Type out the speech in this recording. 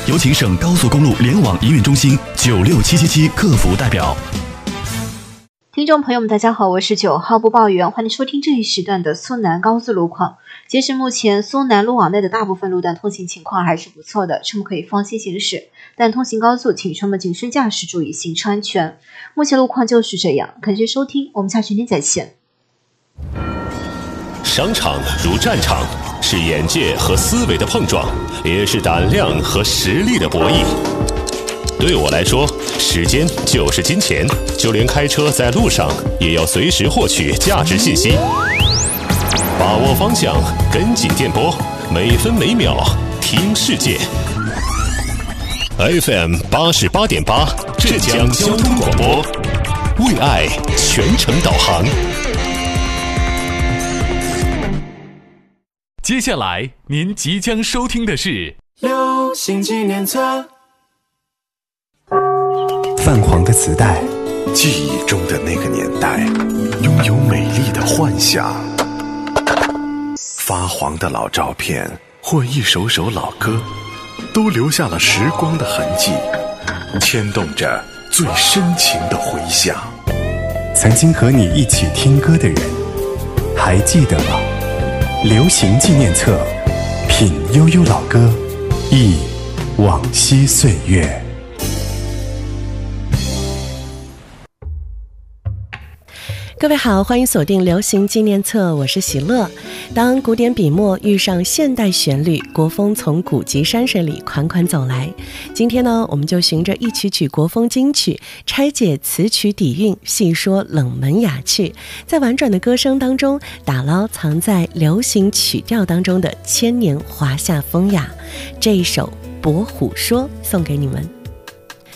有请省高速公路联网营运中心96777客服代表。 听众朋友们大家好，我是9号播报员，欢迎收听这一时段的苏南高速路况。截至目前，苏南路网内的大部分路段通行情况还是不错的，车们可以放心行驶，但通行高速请车们谨慎驾驶，注意行车安全。目前路况就是这样，感谢收听，我们下群天再见。 商场如战场，是眼界和思维的碰撞，也是胆量和实力的博弈。对我来说，时间就是金钱，就连开车在路上也要随时获取价值信息。把握方向，跟紧电波，每分每秒听世界。FM 88.8，浙江交通广播，为爱全程导航。 接下来您即将收听的是流行纪念册。 泛黄的磁带，记忆中的那个年代，拥有美丽的幻想。发黄的老照片或一首首老歌，都留下了时光的痕迹，牵动着最深情的回响。 曾经和你一起听歌的人，还记得吗？流行纪念册，品悠悠老歌，忆往昔岁月。 各位好，欢迎锁定流行纪念册，我是喜乐。当古典笔墨遇上现代旋律，国风从古籍山水里款款走来。今天呢，我们就循着一曲曲国风金曲，拆解词曲底蕴，细说冷门雅趣，在婉转的歌声当中打捞藏在流行曲调当中的千年华夏风雅。这一首《伯虎说》送给你们。